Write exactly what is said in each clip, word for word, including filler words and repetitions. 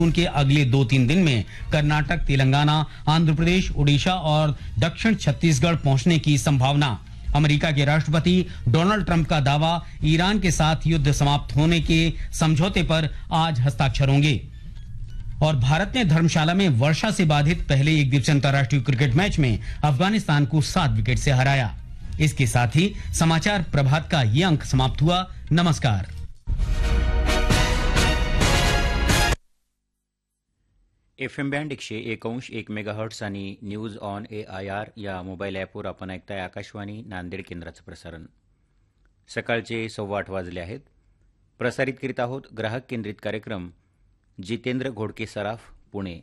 उनके अगले दो तीन दिन में कर्नाटक, तेलंगाना, आंध्र प्रदेश, उड़ीसा और दक्षिण छत्तीसगढ़ पहुंचने की संभावना। अमेरिका के राष्ट्रपति डोनाल्ड ट्रंप का दावा, ईरान के साथ युद्ध समाप्त होने के समझौते पर आज हस्ताक्षर होंगे। और भारत ने धर्मशाला में वर्षा से बाधित पहले एक दिवसीय अंतर्राष्ट्रीय क्रिकेट मैच में अफगानिस्तान को सात विकेट से हराया। इसके साथ ही समाचार प्रभात का ये अंक समाप्त हुआ। नमस्कार। एफ एम बँड एकशे एक अंश एक मेगाहर्ट्स आणि news on A I R या मोबाईल ॲपवर आपण ऐकताय आकाशवाणी नांदेड केंद्राचं प्रसारण. सकाळचे सव्वा आठ वाजले आहेत. प्रसारित करीत आहोत ग्राहक केंद्रित कार्यक्रम जितेंद्र घोडके सराफ पुणे.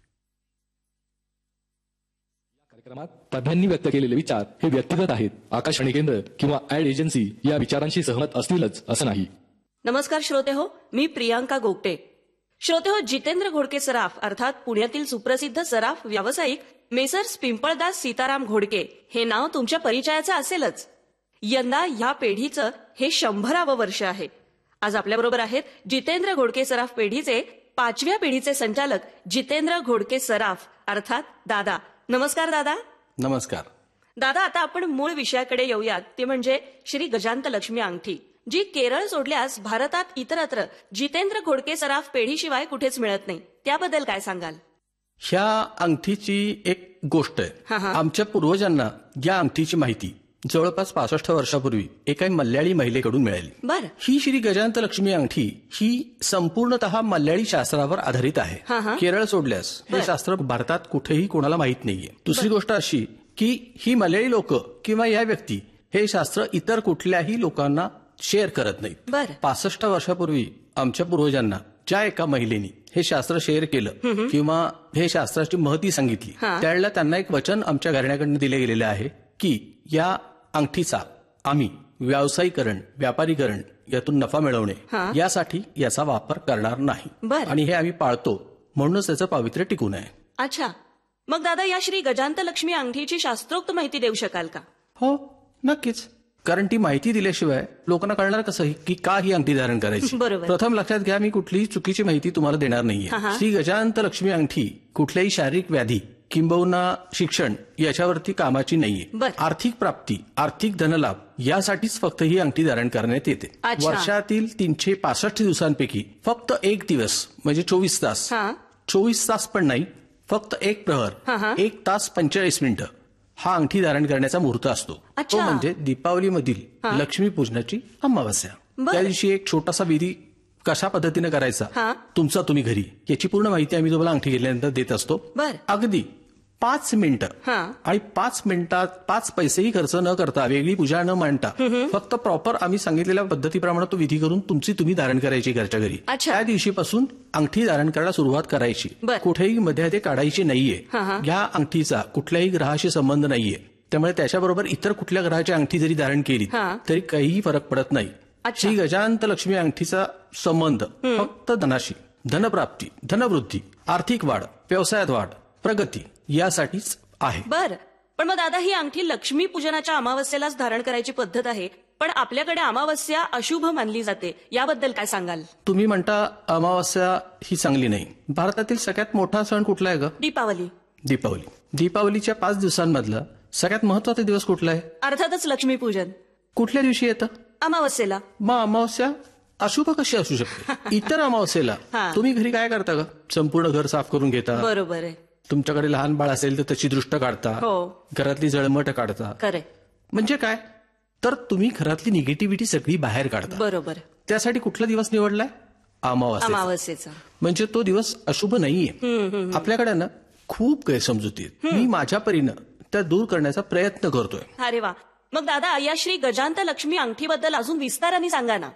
या कार्यक्रमात तज्ञांनी व्यक्त केलेले विचार हे व्यक्तिगत आहेत. आकाशवाणी केंद्र किंवा ॲड एजन्सी या विचारांशी सहमत असतीलच असं नाही. नमस्कार श्रोते हो, मी प्रियांका गोगटे. श्रोते हो, जितेंद्र घोडके सराफ अर्थात पुण्यातील सुप्रसिद्ध सराफ व्यावसायिक मेसर्स पिंपळदास सीताराम घोडके हे नाव तुमच्या परिचयाचं असेलच. यंदा ह्या पेढीचं हे शंभरावं वर्ष आहे. आज आपल्याबरोबर आहेत जितेंद्र घोडके सराफ पेढीचे पाचव्या पिढीचे संचालक जितेंद्र घोडके सराफ अर्थात दादा. नमस्कार दादा. नमस्कार दादा. आता आपण मूळ विषयाकडे येऊयात, ते म्हणजे श्री गजांत लक्ष्मी अंगठी, जी केरळ सोडल्यास भारतात इतरत्र जितेंद्र घोडके सराफ पेढीशिवाय कुठेच मिळत नाही. त्याबद्दल काय सांगाल? ह्या अंगठीची एक गोष्ट आहे. आमच्या पूर्वजांना या अंगठीची माहिती जवळपास पासष्ट वर्षापूर्वी एका मल्याळी महिलेकडून मिळाली. बरं. ही श्री गजांत लक्ष्मी अंगठी ही संपूर्णतः मल्याळी शास्त्रावर आधारित आहे. केरळ सोडल्यास हे शास्त्र भारतात कुठेही कोणाला माहीत नाहीये. दुसरी गोष्ट अशी की ही मल्याळी लोक किंवा या व्यक्ती हे शास्त्र इतर कुठल्याही लोकांना शेअर करत नाहीत. पासष्ट वर्षापूर्वी आमच्या पूर्वजांना ज्या एका महिलेनी हे शास्त्र शेअर केलं किंवा हे शास्त्राची महती सांगितली, त्यावेळेला त्यांना एक वचन आमच्या घराण्याकडून दिले गेलेले आहे की या अंगठीचा आम्ही व्यावसायीकरण, व्यापारीकरण, यातून नफा मिळवणे यासाठी याचा वापर करणार नाही. आणि हे आम्ही पाळतो, म्हणूनच त्याचं पावित्र्य टिकून आहे. अच्छा, मग दादा या श्री गजांत लक्ष्मी अंगठीची शास्त्रोक्त माहिती देऊ शकाल का? हो, नक्कीच. कारण ती माहिती दिल्याशिवाय लोकांना कळणार कसं की का ही अंगठी धारण करायची. प्रथम लक्षात घ्या, मी कुठलीही चुकीची माहिती तुम्हाला देणार नाहीये. श्री गजांत लक्ष्मी अंगठी कुठल्याही शारीरिक व्याधी किंबहुना शिक्षण याच्यावरती कामाची नाहीये. आर्थिक प्राप्ती, आर्थिक धनलाभ यासाठीच फक्त ही अंगठी धारण करण्यात येते. वर्षातील तीनशे पासष्ट दिवसांपैकी फक्त एक दिवस म्हणजे चोवीस तास चोवीस तास पण नाही, फक्त एक प्रहर एक तास पंचेचाळीस मिनिटं हा अंगठी धारण करण्याचा मुहूर्त असतो. तो म्हणजे दीपावलीमधील लक्ष्मीपूजनाची अमावस्या. त्या दिवशी एक छोटासा विधी कशा पद्धतीने करायचा तुमचा तुम्ही घरी, याची पूर्ण माहिती आम्ही तुम्हाला अंगठी घेतल्यानंतर देत असतो. अगदी पाच मिनिटं आणि पाच मिनिटात पाच पैसेही खर्च न करता, वेगळी पूजा न मांडता, फक्त प्रॉपर आम्ही सांगितलेल्या पद्धतीप्रमाणे तो विधी करून तुमची तुम्ही धारण करायची घरच्या घरी. त्या दिवशीपासून अंगठी धारण करायला सुरुवात करायची. कुठेही मध्ये ते काढायची नाहीये. या अंगठीचा कुठल्याही ग्रहाशी संबंध नाहीये, त्यामुळे त्याच्याबरोबर इतर कुठल्या ग्रहाची अंगठी जरी धारण केली तरी काहीही फरक पडत नाही. श्री गजांत लक्ष्मी अंगठीचा संबंध फक्त धनाशी, धनप्राप्ती, धनवृद्धी, आर्थिक वाढ, व्यवसायात वाढ, प्रगती यासाठीच आहे. बर, पण मग दादा ही अंगठी लक्ष्मी पूजनाच्या अमावस्येलाच धारण करायची पद्धत आहे, पण आपल्याकडे अमावस्या अशुभ मानली जाते, याबद्दल काय सांगाल? तुम्ही म्हणता अमावस्या ही चांगली नाही. भारतातील सगळ्यात मोठा सण कुठला आहे ग? दीपावली. दीपावली दीपावलीच्या पाच दिवसांमधला सगळ्यात महत्वाचा दिवस कुठला आहे? अर्थातच लक्ष्मीपूजन. कुठल्या दिवशी येतं? अमावस्येला. मग अमावस्या अशुभ कशी असू शकते? इतर अमावस्येला तुम्ही घरी काय करता का? संपूर्ण घर साफ करून घेता. बरोबर आहे. तुमच्याकडे लहान बाळ असेल तर त्याची दृष्ट काढता, घरातली जळमट काढता. म्हणजे काय तर तुम्ही घरातली निगेटिव्हिटी सगळी बाहेर काढता. बरोबर. त्यासाठी कुठला दिवस निवडलाय? अमावस्येचा. म्हणजे तो दिवस अशुभ नाहीये. आपल्याकडे ना खूप गैरसमजुती आहेत. मी माझ्या परीनं त्या दूर करण्याचा प्रयत्न करतोय. अरे वा. मग दादा या श्री गजांत लक्ष्मी अंगठीबद्दल अजून विस्ताराने सांगा ना.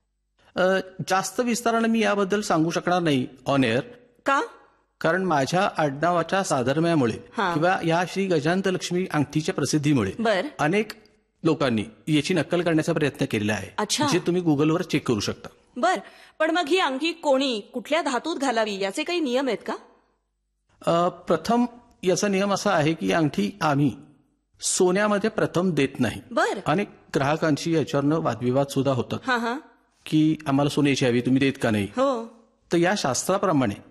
जास्त विस्ताराने मी याबद्दल सांगू शकणार नाही ऑन एअर. का? कारण माझ्या आडनावाच्या साधर्म्यामुळे किंवा या श्री गजांत लक्ष्मी अंगठीच्या प्रसिद्धीमुळे अनेक लोकांनी याची नक्कल करण्याचा प्रयत्न केलेला आहे, जे तुम्ही गुगलवर चेक करू शकता. बर, पण मग ही अंगठी कोणी कुठल्या धातूत घालावी याचे काही नियम आहेत का? प्रथम याचा नियम असा आहे की अंगठी आम्ही सोन्यामध्ये प्रथम देत नाही. बर. अनेक ग्राहकांशी याच्यावरनं वादविवाद सुद्धा होतात की आम्हाला सोन्याची हवी, तुम्ही देत का नाही. हो. तर या शास्त्राप्रमाणे